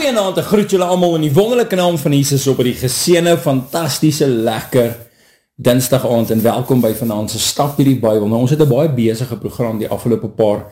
Goeienaand, ek groet julle allemaal in die wonderlijke naam van Jesus op die geseënde, fantastische, lekker dinsdag aand en welkom by vanaand se Stap Hierdie Bybel. Nou, ons het 'n baie besige program die afgelope paar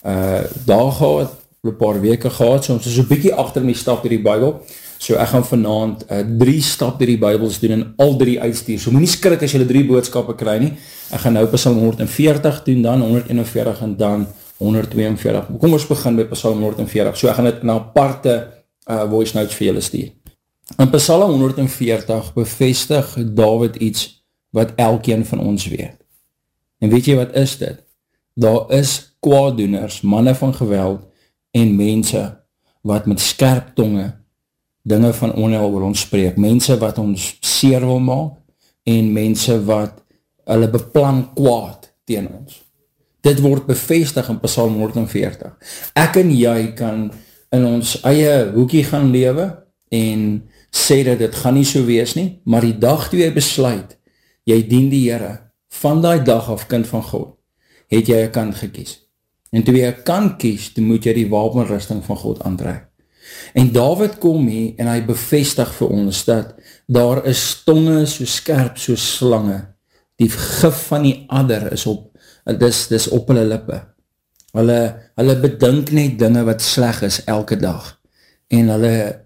dae gehad, een paar weke gehad, so ons is so 'n bietjie agter in die Stap Hierdie Bybel. So ek gaan vanaand 3 Stap Hierdie Bybels doen en al 3 uitstuur. So moenie skrik as jy 3 boodskappe kry nie. Ek gaan nou Psalm 140 doen, dan 141 en dan 142. Kom ons begin by Psalm 140. So ek gaan dit na aparte voice notes vir julle stuur. In Psalm 140 bevestig Dawid iets wat elkeen van ons weet. En weet jy wat is dit? Daar is kwaaddoeners, manne van geweld en mense wat met skerp tonge dinge van onheil oor ons spreek. Mense wat ons seer wil maak en mense wat hulle beplan kwaad teen ons. Dit word bevestig in Psalm 140. Ek en jy kan in ons eie hoekie gaan lewe en sê dat dit gaan nie so wees nie, maar die dag toe jy besluit, jy dien die Here, van die dag af kind van God, het jy 'n kant gekies. En toe jy 'n kant kies, toe moet jy die wapenrusting van God aantrek. En Dawid kom hier en hy bevestig vir ons dat daar is tonge so skerp so slange, die gif van die adder is op, dis op hulle lippe. Hulle bedink net dinge wat sleg is elke dag. En hulle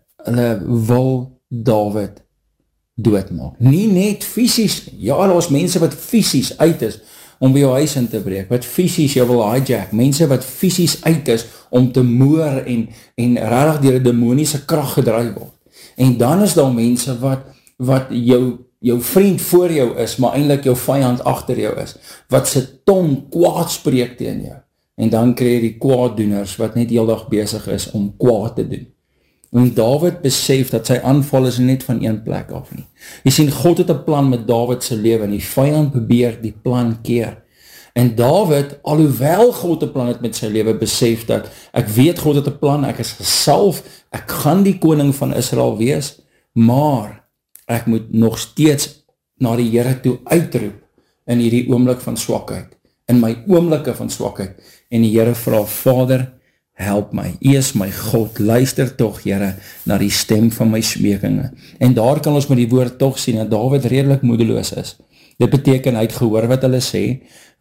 wil Dawid doodmaak. Nie net fisies nie. Ja, daar is mense wat fisies uit is om by jou huis in te breek, wat fisies jou wil hijack, mense wat fisies uit is om te moor en rarig deur 'n demoniese krag gedryf word. En dan is daar mense wat jou vriend voor jou is, maar eintlik jou vyand agter jou is, wat sy tong kwaad spreek teen jou. En dan kry jy die kwaaddoeners wat net heeldag besig is om kwaad te doen. En Dawid besef dat sy aanval is net van een plek af nie. Jy sien, God het 'n plan met Dawid se lewe en die vyand probeer die plan keer. En Dawid, alhoewel God 'n plan het met sy lewe, besef dat ek weet God het 'n plan, ek is gesalf, ek gaan die koning van Israel wees, maar ek moet nog steeds na die Here toe uitroep in hierdie oomblik van swakheid, in my oomblikke van swakheid. En die Here vra, Vader, help my, U is my God, luister tog, Here, na die stem van my smekinge. En daar kan ons met die woord tog sien, dat Dawid redelik moedeloos is. Dit beteken, hy het gehoor wat hulle sê,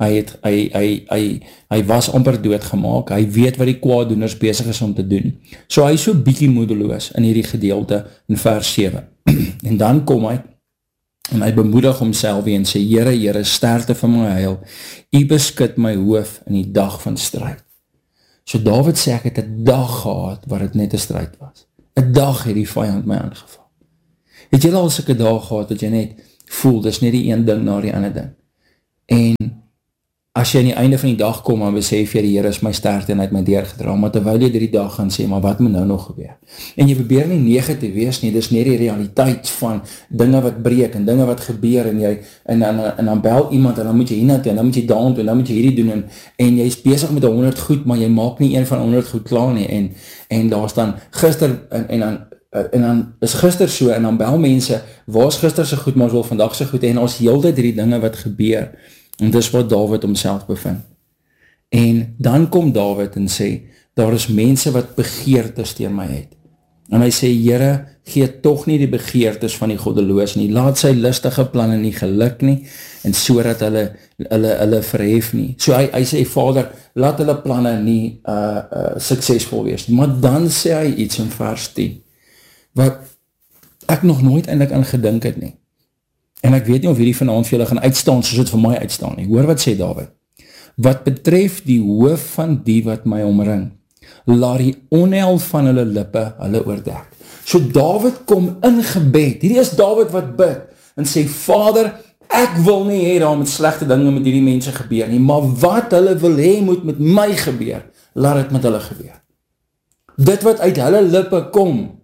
hy was amper doodgemaak, hy weet wat die kwaaddoeners besig is om te doen. So hy is so bietjie moedeloos in hierdie gedeelte in vers 7. En dan kom hy, en hy bemoedig homself weer en sê, Here, sterkte van my heil, U beskut my hoof in die dag van stryd. So Dawid sê, ek het 'n dag gehad waar dit net 'n stryd was. 'n Dag het die vyand my aangeval. Het jy al sulke dae gehad dat jy net voel, dis net die een ding na die ander ding. En as jy aan die einde van die dag kom, en besef jy, die Here is my sterkte en hy het my deurgedra, maar terwyl jy die dag gaan sê, maar wat moet nou nog gebeur? En jy probeer nie negatief wees nie, dis net die realiteit van dinge wat breek, en dinge wat gebeur, en dan bel iemand, en dan moet jy hiernatoe, en dan moet jy daartoe, en dan moet jy hierdie doen, en jy is besig met 100 goed, maar jy maak nie een van 100 goed klaar nie, en daar is dan gister, en dan is gister so, en dan bel mense, waar is gister so goed, maar ons wil vandag so goed, en ons heeltyd hierdie dinge wat gebeur, en dis wat Dawid homself bevind. En dan kom Dawid en sê, daar is mense wat begeertes teen my het. En hy sê, Here, gee tog nie die begeertes van die goddeloos nie, laat sy lustige planne nie geluk nie, en so dat hulle verhef nie. So hy sê, Vader, laat hulle planne nie suksesvol wees nie. Maar dan sê hy iets in vers 10, wat ek nog nooit eintlik aan gedink het nie. En ek weet nie of hierdie vanaand vir julle gaan uitstaan, soos het vir my uitstaan nie. Hoor wat sê Dawid? Wat betref die hoof van die wat my omring, laat die onheil van hulle lippe hulle oordek. So Dawid kom in gebed, hierdie is Dawid wat bid, en sê, Vader, ek wil nie hê daar met slegte dinge met hierdie mense gebeur nie, maar wat hulle wil hê moet met my gebeur, laat dit met hulle gebeur. Dit wat uit hulle lippe kom,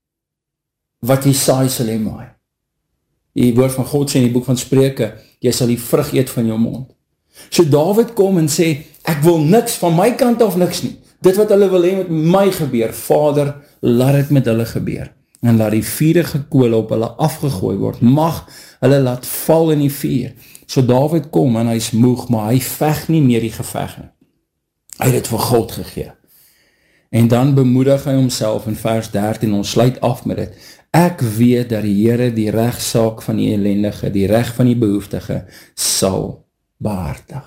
wat jy saai sal jy maai. Die woord van God sê in die boek van Spreuke, jy sal die vrug eet van jou mond. So Dawid kom en sê, ek wil niks, van my kant af niks nie. Dit wat hulle wil hê met my gebeur, Vader, laat dit met hulle gebeur. En laat die vuurige kole op hulle afgegooi word, mag hulle laat val in die vuur. So Dawid kom en hy is moeg, maar hy veg nie meer die geveg nie. Hy het dit vir God gegee. En dan bemoedig hy homself in vers 13, ons sluit af met dit. Ek weet dat die Here die regsaak van die ellendige, die reg van die behoeftige, sal behartig.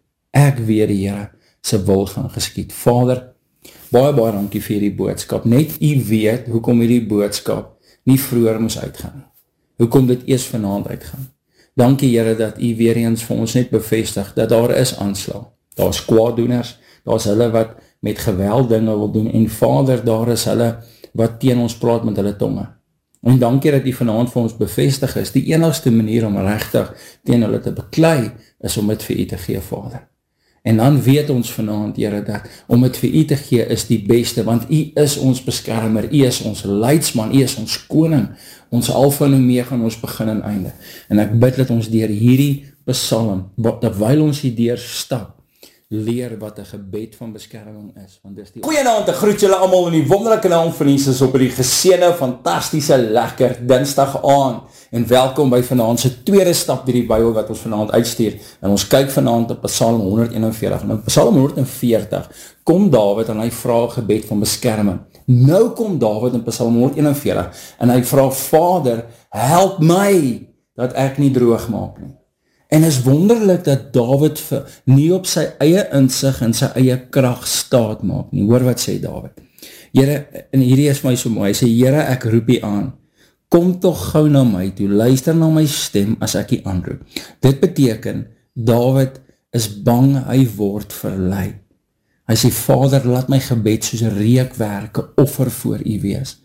Ek weet die Here se wil gaan geskied. Vader, baie dankie vir die boodskap. Net u weet hoekom hierdie boodskap nie vroeër moes uitgaan. Hoekom dit eers vanaand uitgaan. Dankie Here dat u weer eens vir ons net bevestig dat daar is aanslag. Daar is kwaaddoeners, daar is hulle wat met geweld dinge wil doen, en Vader, daar is hulle wat teen ons praat met hulle tonge. En dankie dat u vanaand vir ons bevestig is, die enigste manier om regtig teen hulle te beklei, is om dit vir u te gee, Vader. En dan weet ons vanaand, Here, dat om dit vir u te gee is die beste, want u is ons beskermer, u is ons leidsman, u is ons koning, ons alfa en omega, ons begin en einde. En ek bid dat ons deur hierdie psalm, terwyl ons hierdeur stap, leer wat 'n gebed van beskerming is. Want dis die Goeienaand, ek groet julle almal in die wonderlike naam van Jesus op die geseënde, fantastiese, lekker Dinsdag aand. En welkom by vanaand se tweede stap deur die Bybel wat ons vanaand uitstuur. En ons kyk vanaand op Psalm 141. En op Psalm 140 kom Dawid en hy vra 'n gebed van beskerming. Nou kom Dawid in Psalm 141 en hy vra, Vader, help my dat ek nie droog maak nie. En is wonderlik dat Dawid nie op sy eie insig en sy eie krag staat maak nie. Hoor wat sê Dawid. Here, en hierdie is my so mooi, hy sê, Here, ek roep u aan. Kom toch gauw na my toe, luister na my stem as ek u aanroep. Dit beteken, Dawid is bang, hy word verlei. Hy sê, Vader, laat my gebed soos 'n reukwerk, 'n offer voor u wees.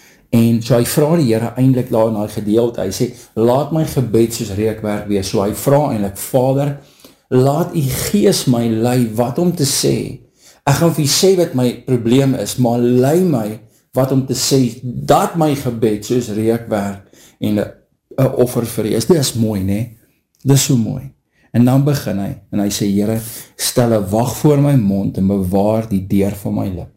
En so hy vra die Here eintlik daar in daai gedeelte, hy sê, laat my gebed soos reukwerk wees. So hy vra eintlik, Vader, laat u gees my lei wat om te sê. Ek gaan vir u sê wat my probleem is, maar lei my wat om te sê, dat my gebed soos reukwerk en 'n offer vir u is. Dit is mooi, né? Dit is so mooi. En dan begin hy, en hy sê, Here, stel 'n wag voor my mond en bewaar die deur van my lippe.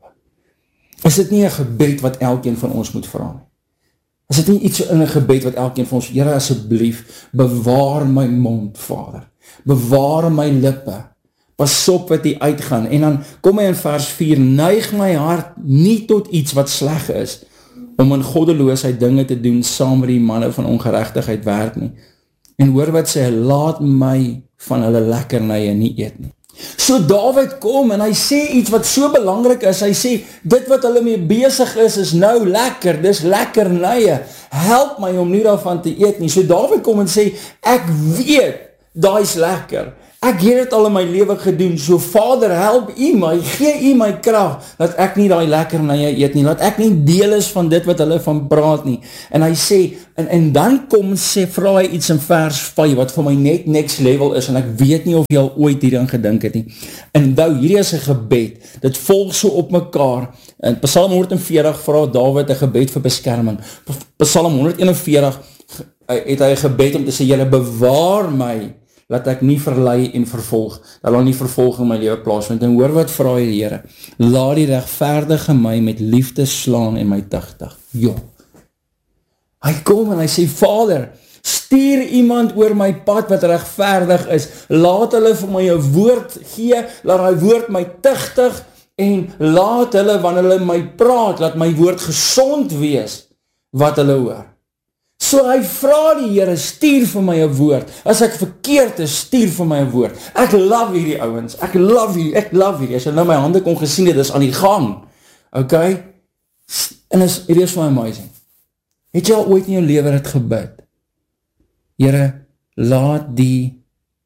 Is dit nie 'n gebed wat elkeen van ons moet vra nie? Is dit nie iets in 'n gebed wat elkeen van ons, Here, asseblief, bewaar my mond, Vader. Bewaar my lippe. Pas op wat die uitgaan. En dan kom hy in vers 4, neig my hart nie tot iets wat sleg is, om in goddeloosheid dinge te doen, saam met die manne van ongeregtigheid werk nie. En hoor wat sê, laat my van hulle lekkernye nie eet nie. So Dawid kom en hy sê iets wat so belangrik is, hy sê, dit wat hulle mee besig is nou lekker, dis lekkernye, help my om nie daarvan te eet nie. So Dawid kom en sê, ek weet, daai is lekker, ek het dit al in my lewe gedoen, so Vader, help u my, gee u my krag, dat ek nie daai lekkernye eet nie, dat ek nie deel is van dit wat hulle van praat nie. En hy sê, en dan kom sê, vra hy iets in vers 5, wat vir my net next level is, en ek weet nie of jy al ooit hierin gedink het nie. En nou, hierdie is 'n gebed, dit volg so op mekaar. In Psalm 140 vra Dawid 'n gebed vir beskerming. Psalm 141 het hy 'n gebed om te sê, Here, bewaar my, laat ek nie verlei en vervolg, dat al nie vervolg in my lewe plaasvind. En hoor wat vra hy die Here, laat die regverdige my met liefde slaan en my tugtig. Jo. Hy kom en hy sê, Vader, stuur iemand oor my pad wat regverdig is, laat hulle vir my 'n woord gee, laat hy woord my tugtig, en laat hulle, wanneer hulle my praat, laat my woord gesond wees, wat hulle hoor. So hy vra die Here, stuur vir my 'n woord. As ek verkeerd is, stuur vir my 'n woord. Ek love hierdie ouens. Ek love hierdie. As jy nou my hande kon gesien het, is aan die gang. Okay? En hierdie is my amazing. Het jy al ooit in jou lewe dit gebid? Here, laat die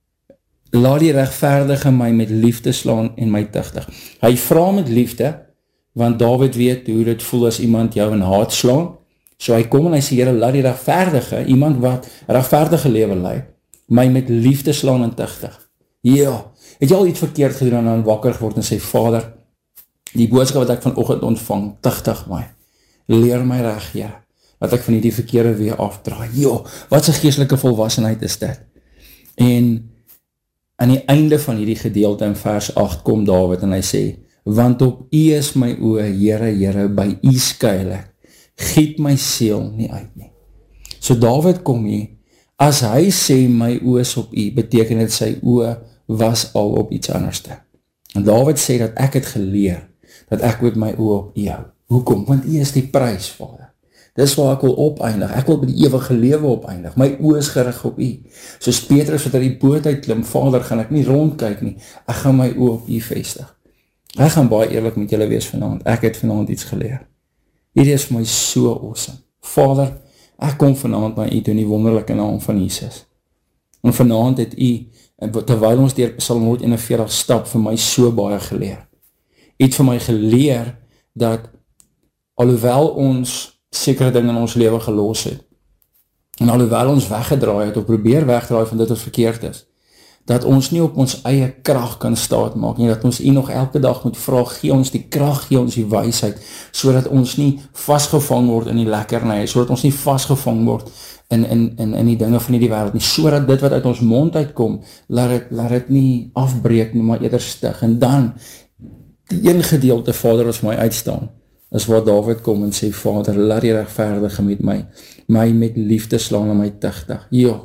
regverdige my met liefde slaan en my tugtig. Hy vra met liefde, want Dawid weet hoe dit voel as iemand jou in haat slaan. So hy kom en hy sê, Here, laat die regverdige, iemand wat regverdige lewe lei, my met liefde slaan en tugtig. Ja, het jy al iets verkeerd gedoen en dan wakker geword en sê, Vader, die boodskap wat ek vanoggend ontvang, tugtig my, leer my reg, Here, dat ek van hierdie verkeerde weer afdraai. Ja, wat 'n geestelike volwassenheid is dit. En aan die einde van hierdie gedeelte in vers 8 kom Dawid en hy sê, want op u is my oë, Here, Here, by u skuil ek, giet my siel nie uit nie. So Dawid kom hier, as hy sê my oë is op u, beteken dit sy oë was al op iets anderste. En Dawid sê dat ek het geleer, dat ek met my oë op U hou. Hoekom? Want U is die prys, Vader. Dis waar ek wil opeindig. Ek wil by die ewige lewe opeindig. My oë is gerig op U. Soos Petrus wat uit die boot uitklim, Vader, gaan ek nie rondkyk nie. Ek gaan my oë op U vestig. Ek gaan baie eerlik met julle wees vanaand. Ek het vanaand iets geleer. Hierdie is vir my so awesome. Vader, ek kom vanaand na U toe in die wonderlike naam van Jesus. En vanaand het U, terwyl ons deur Psalm 141 stap, vir my so baie geleer. U het vir my geleer dat alhoewel ons sekere dinge in ons lewe gelos het, en alhoewel ons weggedraai het, of probeer wegdraai van dit wat verkeerd is, dat ons nie op ons eie krag kan staat maak nie, dat ons U nog elke dag moet vra, gee ons die krag, gee ons die wysheid, sodat ons nie vasgevang word in die lekkernye, sodat ons nie vasgevang word in die dinge van die wêreld nie, sodat dit wat uit ons mond uitkom, laat dit nie afbreek nie, maar eerder stig. En dan, die een gedeelte, Vader, wat vir my uitstaan, is waar Dawid kom en sê, Vader, laat die regverdige met my met liefde slaan en my tigtig. Ja,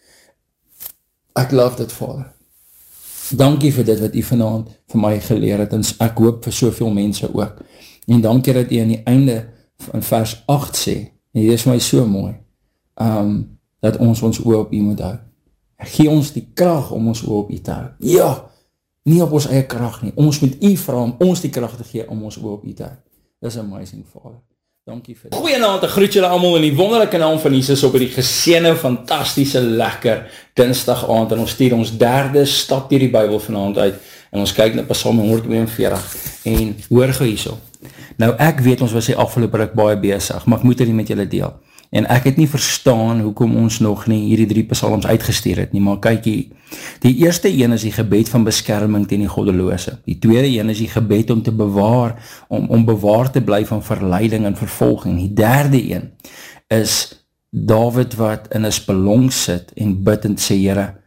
ek love dit, Vader. Dankie vir dit wat U vanaand vir my geleer het, en ek hoop vir soveel mense ook. En dankie dat U aan die einde van vers 8 sê, en dit is my so mooi, dat ons oë op U moet hou. Gee ons die krag om ons oë op U te hou. Ja, nie op ons eie krag nie. Ons moet U vra om ons die krag te gee om ons oë op U te hou. Dis amazing, Vader. Dankie vir dit. Goeienaand, ek groet julle almal in die wonderlike naam van Jesus op die geseënde, fantastiese, lekker Dinsdag aand, en ons stuur ons derde stap deur die Bybel vanaand uit, en ons kyk na Psalm 142, en hoor gou hierso. Nou ek weet ons was die afgelope ruk baie besig, maar ek moet dit met julle deel. En ek het nie verstaan hoekom ons nog nie hierdie 3 psalms uitgestuur het nie, maar kyk hier. Die eerste een is die gebed van beskerming teen die goddelose. Die tweede een is die gebed om te bewaar, om bewaar te bly van verleiding en vervolging. Die derde een is Dawid wat in 'n spelonk sit en bid en sê, Here,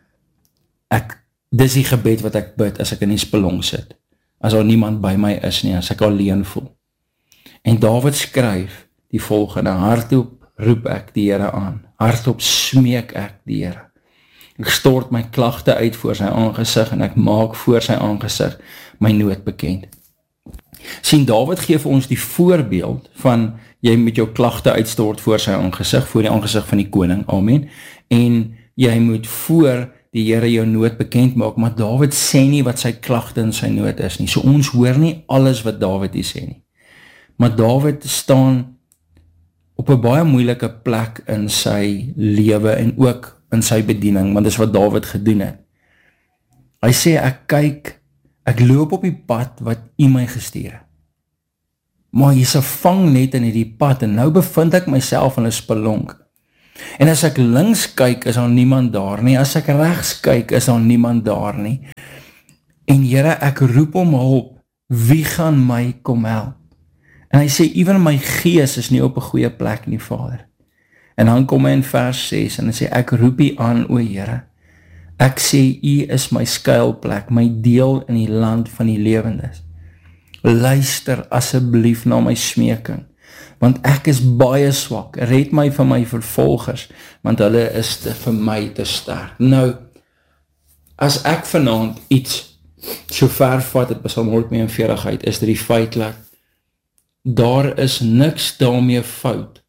dis die gebed wat ek bid as ek in die spelonk sit. As daar niemand by my is nie, as ek alleen voel. En Dawid skryf die volgende: hardop roep ek die Here aan, hardop smeek ek die Here. Ek stort my klagte uit voor sy aangesig, en ek maak voor sy aangesig my nood bekend. Sien, Dawid gee vir ons die voorbeeld van, jy moet jou klagte uitstort voor sy aangesig, voor die aangesig van die koning, amen, en jy moet voor die Here jou nood bekend maak, maar Dawid sê nie wat sy klagte en sy nood is nie, so ons hoor nie alles wat Dawid hier sê nie, maar Dawid staan op 'n baie moeilike plek in sy lewe en ook in sy bediening, want dis wat Dawid gedoen het. Hy sê, ek loop op die pad wat U my gestuur het. Maar hier's 'n vangnet in hierdie pad, en nou bevind ek myself in 'n spelonk. En as ek links kyk, is daar niemand daar nie. As ek regs kyk, is daar niemand daar nie. En Here, ek roep om hulp. Wie gaan my kom help? En hy sê, ewen my gees is nie op 'n goeie plek nie, Vader. En dan kom hy in vers 6, en hy sê, ek roep U aan, o Here. Ek sê, U is my skuilplek, my deel in die land van die lewendes. Luister asseblief na my smeking, want ek is baie swak. Red my van my vervolgers, want hulle is vir my te sterk. Nou, as ek vanaand iets so ver vat het Psalm 142 uit, is dit die feit dat daar is niks daarmee fout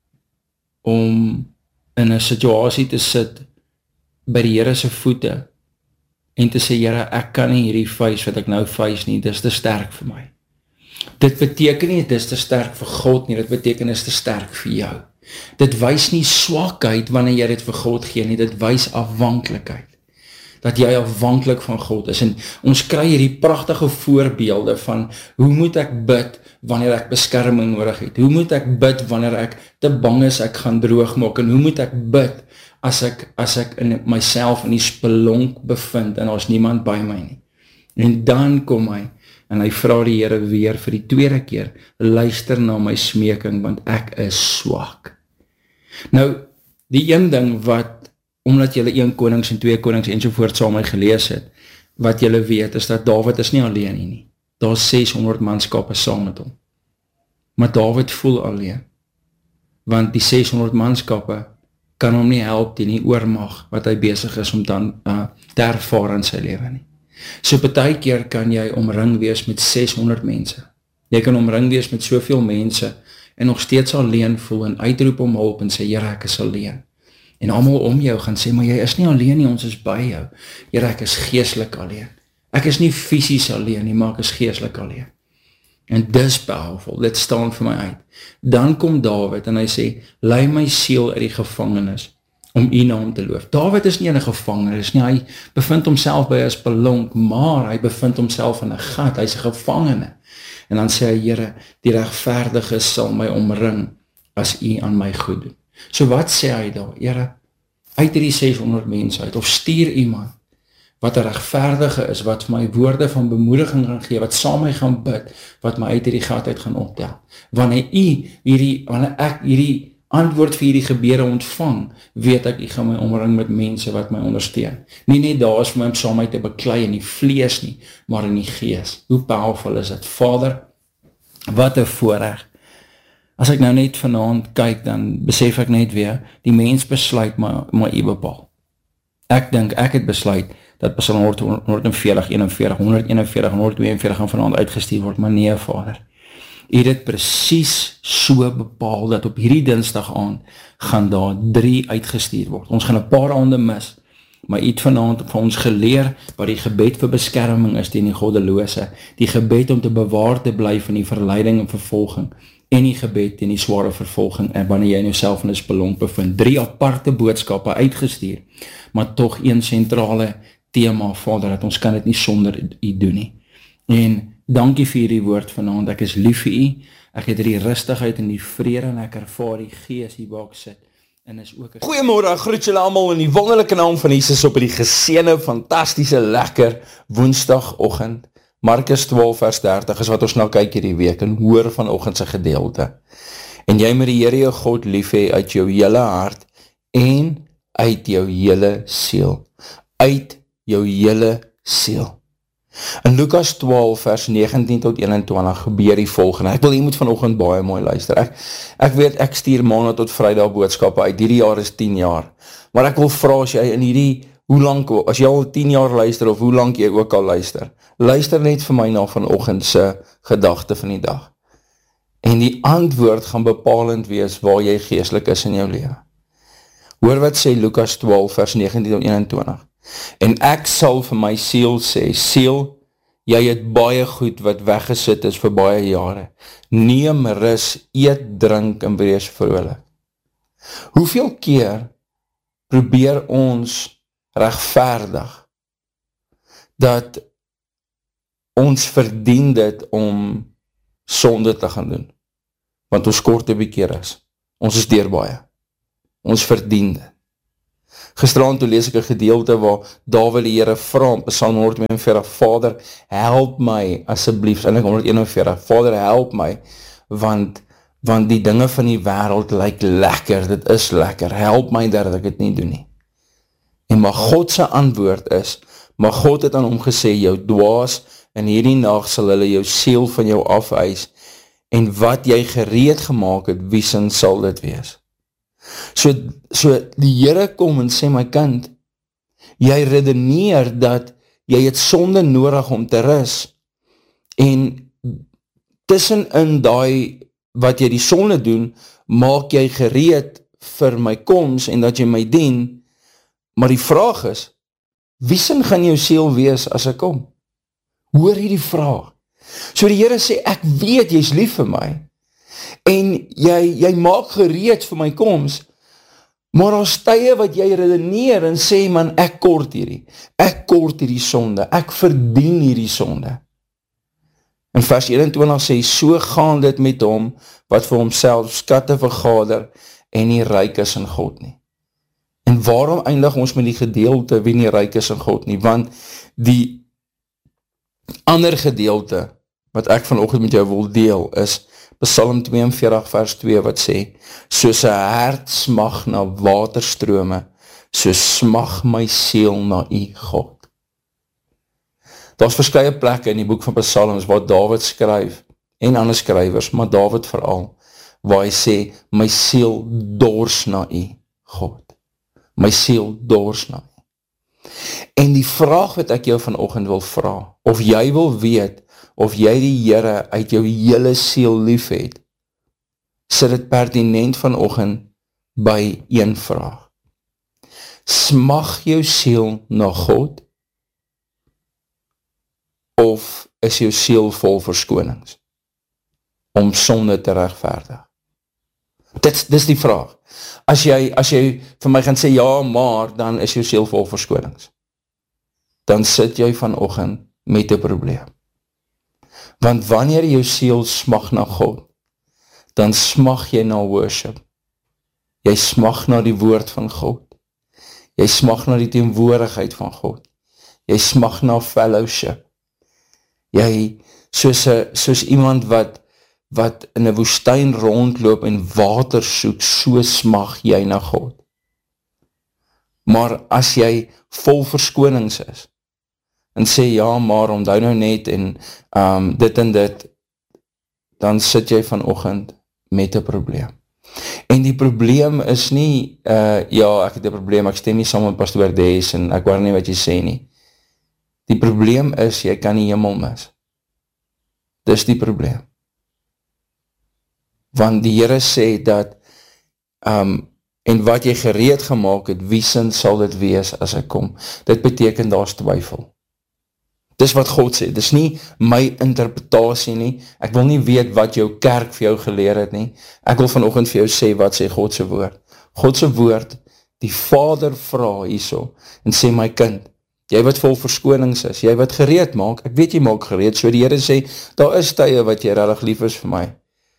om in 'n situasie te sit by die Here se voete en te sê, Here, ek kan nie hierdie face wat ek nou face nie, dit is te sterk vir my. Dit beteken nie, dit is te sterk vir God nie, dit beteken dit is te sterk vir jou. Dit wys nie swakheid wanneer jy dit vir God gee nie, dit wys afhanklikheid. Dat jy afhanklik van God is, en ons kry hierdie pragtige voorbeelde van, hoe moet ek bid wanneer ek beskerming nodig het, hoe moet ek bid wanneer ek te bang is ek gaan droog maak, en hoe moet ek bid as ek in myself in die spelonk bevind, en daar's niemand by my nie. En dan kom hy, en hy vra die Here weer vir die tweede keer, luister na my smeking, want ek is swak. Nou, die een ding wat, omdat julle 1 Konings en 2 Konings ensovoort saam my gelees het, wat julle weet, is dat Dawid is nie alleen nie. Daar is 600 manskappe saam met hom. Maar Dawid voel alleen, want die 600 manskappe kan hom nie help teen die oormag wat hy besig is om dan te ervaar in sy lewe nie. So partykeer kan jy omring wees met 600 mense. Jy kan omring wees met soveel mense, en nog steeds alleen voel, en uitroep om hulp, en sê, Here, ek is alleen. En almal om jou gaan sê, maar jy is nie alleen nie, ons is by jou. Here, ek is geestelik alleen. Ek is nie fisies alleen nie, maar ek is geestelik alleen. En dis powerful, dit staan vir my uit. Dan kom Dawid en hy sê, lei my siel uit die gevangenis, om u naam te loof. Dawid is nie in 'n gevangenis nie, hy bevind homself by 'n spelonk, maar hy bevind homself in 'n gat, hy's 'n gevangene. En dan sê hy, Here, die regverdige sal my omring, as u aan my goed doen. So wat sê hy daar? Here, uit hierdie 600 mense uit, of stuur iemand, wat 'n regverdige is, wat vir my woorde van bemoediging gaan gee, wat saam my gaan bid, wat my uit hierdie gat uit gaan optel. Wanneer ek hierdie antwoord vir hierdie gebede ontvang, weet ek, gaan my omring met mense wat my ondersteun. Nie net daar is vir my om saam my te beklei in die vlees nie, maar in die gees. Hoe powerful is dit? Vader, wat 'n voorreg. As ek nou net vanaand kyk, dan besef ek net weer, die mens besluit, maar u bepaal. Ek dink, ek het besluit, dat Psalm 140, 41, 141, 142 gaan vanaand uitgestuur word, maar nee, Vader. U het dit presies so bepaal, dat op hierdie dinsdag aand, gaan daar 3 uitgestuur word. Ons gaan 'n paar aande mis, maar u het vanaand vir ons geleer, wat die gebed vir beskerming is teen die goddelose, die gebed om te bewaar te bly van die verleiding en vervolging, en die gebed teen die sware vervolging, en wanneer jy in jouself in 'n spelonk bevind. 3 aparte boodskappe uitgestuur, maar tog een sentrale tema, Vader, dat ons kan dit nie sonder u doen nie. En dankie vir die woord vanaand, ek is lief vir u, ek het die rustigheid en die vrede, en ek ervaar die gees hier waar ek sit, en is ook... Goeiemôre, groet julle almal in die wonderlike naam van Jesus op die geseënde, fantastiese, lekker woensdagoggend. Markus 12 vers 30 is wat ons nou kyk hierdie week, en hoor vanoggend se gedeelte. En jy moet die Here jou God lief hê uit jou hele hart, en uit jou hele siel. Uit jou hele siel. In Lukas 12 vers 19 tot 21 gebeur die volgende. Ek wil jy moet vanoggend baie mooi luister. Ek weet, ek stuur maandag tot Vrydag boodskappe uit. Hierdie jaar is 10 jaar. Maar ek wil vra as jy in hierdie, hoe lank, as jy al 10 jaar luister, of hoe lank jy ook al luister net vir my na vanoggend se gedagte van die dag. En die antwoord gaan bepalend wees waar jy geestelik is in jou lewe. Hoor wat sê Lukas 12 vers 19 tot 21. En ek sal vir my siel sê, siel, jy het baie goed wat weggesit is vir baie jare. Neem rus, eet, drink en wees vrolik. Hoeveel keer probeer ons regverdig dat ons verdien dit om sonde te gaan doen? Want ons kort 'n bietjie is. Ons is deur baie. Ons verdien dit. Gisteraan toe lees ek 'n gedeelte waar Dawid die Here vra in Psalm 141, Vader, help my asseblief, en ek 141, Vader, help my, want die dinge van die wêreld lyk lekker, dit is lekker, help my dat ek dit nie doen nie. En maar God se antwoord is, maar God het aan hom gesê, jou dwaas, in hierdie nag sal hulle jou siel van jou afeis, en wat jy gereed gemaak het, wie sin sal dit wees? So die Here kom en sê, my kind, jy redeneer dat jy het sonde nodig om te rus, en tussenin daai wat jy die sonde doen, maak jy gereed vir my koms, en dat jy my dien, maar die vraag is, wie sin gaan jou siel wees as ek kom? Hoor hierdie vraag. So die Here sê, ek weet jy's lief vir my, en jy maak gereed vir my koms, maar ons tye wat jy redeneer en sê, man, ek kort hierdie sonde, ek verdien hierdie sonde. In vers 21 sê, so gaan dit met hom, wat vir homself skatte vergader, en nie ryk is in God nie. En waarom eindig ons met die gedeelte, wie nie ryk is in God nie? Want die ander gedeelte, wat ek vanoggend met jou wil deel, is Psalm 42 vers 2 wat sê, soos 'n hert smag na waterstrome, so smag my siel na u God. Daar's verskeie plekke in die boek van Psalms waar Dawid skryf, en ander skrywers, maar Dawid veral, waar hy sê, my siel dors na u God. My siel dors na u. En die vraag wat ek jou vanoggend wil vra, of jy wil weet, of jy die Here uit jou hele siel lief het, sit dit pertinent vanoggend by een vraag. Smag jou siel na God, of is jou siel vol verskonings, om sonde te regverdig? Dis die vraag. As jy vir my gaan sê, ja, maar, dan is jou siel vol verskonings. Dan sit jy vanoggend met 'n probleem. Want wanneer jou siel smag na God, dan smag jy na worship. Jy smag na die woord van God. Jy smag na die teenwoordigheid van God. Jy smag na fellowship. Jy, soos iemand wat in 'n woestyn rondloop en water soek, so smag jy na God. Maar as jy vol verskonings is, en sê, ja, maar onthou nou net, en dit en dit, dan sit jy vanoggend met 'n probleem. En die probleem is nie, ja, ek het 'n probleem, ek stem nie saam met Pastoor Des, en ek hoor nie wat jy sê nie. Die probleem is, jy kan die hemel mis. Dis die probleem. Want die Here sê dat, en wat jy gereed gemaak het, wie sin sal dit wees as ek kom? Dit beteken daar's twyfel. Dis wat God sê, dis nie my interpretasie nie, ek wil nie weet wat jou kerk vir jou geleer het nie, ek wil vanoggend vir jou sê, wat sê God se woord? God se woord, die Vader vra hierso, en sê, my kind, jy wat vol verskonings is, jy wat gereed maak, ek weet jy maak gereed, so die Here sê, daar is tye wat jy regtig lief is vir my.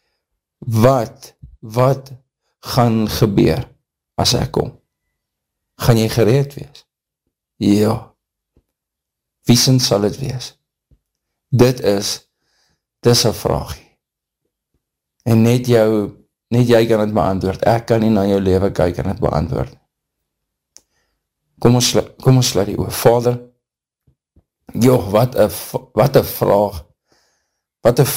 Wat gaan gebeur as ek kom? Gaan jy gereed wees? Ja. Wie sin sal dit wees? Dis 'n vraagie. En net jy kan dit beantwoord. Ek kan nie na jou lewe kyk en dit beantwoord. Kom ons sluit die oë. Vader, joh, wat 'n vraag. Wat 'n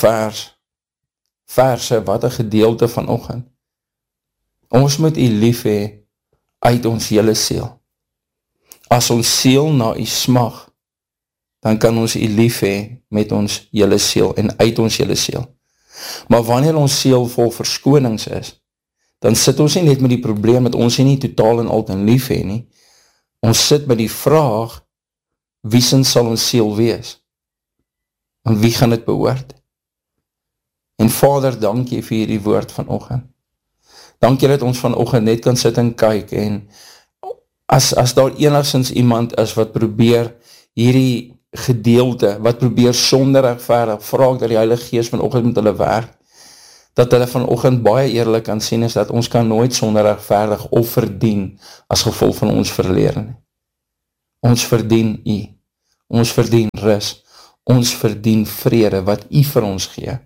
verse, wat 'n gedeelte vanoggend. Ons moet U lief hê uit ons hele siel. As ons siel na U smag, dan kan ons U lief hê met ons hele siel en uit ons hele siel. Maar wanneer ons siel vol verskonings is, dan sit ons nie net met die probleem dat ons nie totaal en al te lief hê nie. Ons sit met die vraag, wie sin sal ons siel wees? En wie gaan dit behoort? En Vader, dankie vir hierdie woord vanoggend. Dankie dat ons vanoggend net kan sit en kyk, en as daar enigstens iemand is wat probeer hierdie gedeelte, wat probeer sonder regverdig, vra ek dat die Heilige Gees vanoggend met hulle werk, dat hulle vanoggend baie eerlik kan sien, is dat ons kan nooit sonder regverdig of verdien, as gevolg van ons verlede nie. Ons verdien U, ons verdien rus, ons verdien vrede, wat U vir ons gee.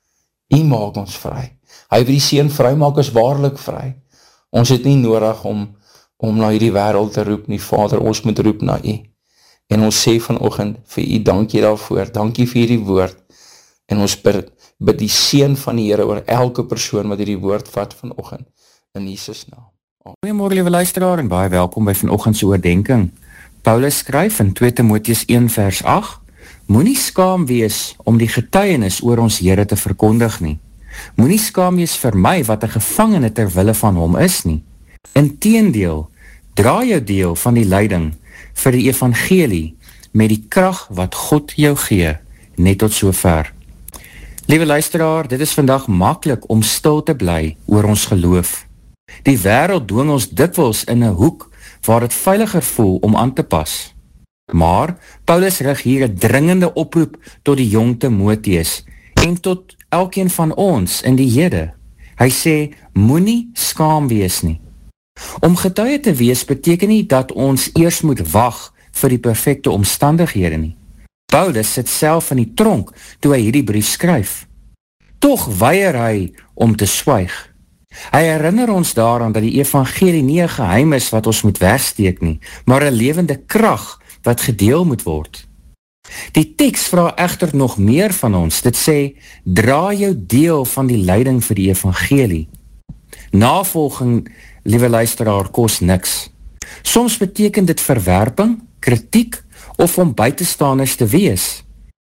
U maak ons vry. Hy wat die seun vry maak, is waarlik vry. Ons het nie nodig om na hierdie wêreld te roep nie, Vader, ons moet roep na U. En ons sê vanoggend vir U dankie daarvoor, dankie vir hierdie woord, en ons bid die seën van die Here oor elke persoon wat hierdie woord vat vanoggend, in Jesus naam. Goeiemôre liewe luisteraar en baie welkom by vanoggend se oordenking. Paulus skryf in 2 Timoteus 1 vers 8, moenie skaam wees om die getuienis oor ons Here te verkondig nie. Moenie skaam wees vir my wat 'n gevangene ter wille van hom is nie. Inteendeel, dra jou deel van die lyding vir die evangelie met die krag wat God jou gee, net tot sover. Liewe luisteraar, dit is vandag maklik om stil te bly oor ons geloof. Die wêreld dwing ons dikwels in 'n hoek waar dit veiliger voel om aan te pas. Maar Paulus rig hier 'n dringende oproep tot die jong Timoteus en tot elkeen van ons in die Here. Hy sê, moenie skaam wees nie. Om getuie te wees beteken nie dat ons eers moet wag vir die perfekte omstandighede nie. Paulus sit self in die tronk toe hy hierdie brief skryf. Tog weier hy om te swyg. Hy herinner ons daaraan dat die evangelie nie 'n geheim is wat ons moet wegsteek nie, maar 'n lewende krag wat gedeel moet word. Die teks vra egter nog meer van ons. Dit sê, dra jou deel van die lyding vir die evangelie. Navolging, liewe luisteraar, kos niks. Soms beteken dit verwerping, kritiek of om buitestanders te wees.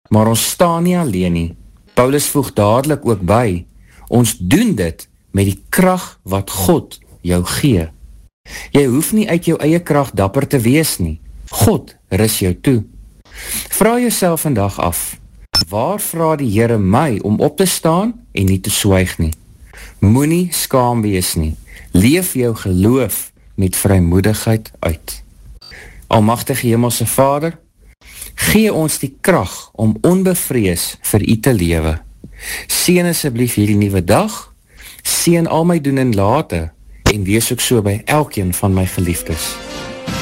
Maar ons staan nie alleen nie. Paulus voeg dadelik ook by, ons doen dit met die krag wat God jou gee. Jy hoef nie uit jou eie krag dapper te wees nie. God rus jou toe. Vra jouself vandag af, waar vra die Here my om op te staan en nie te swyg nie? Moenie skaam wees nie. Leef jou geloof met vrymoedigheid uit. Almagtige Hemelse Vader, gee ons die krag om onbevrees vir U te lewe. Seën asseblief hierdie nuwe dag, seën al my doen en late, en wees ook so by elkeen van my geliefdes.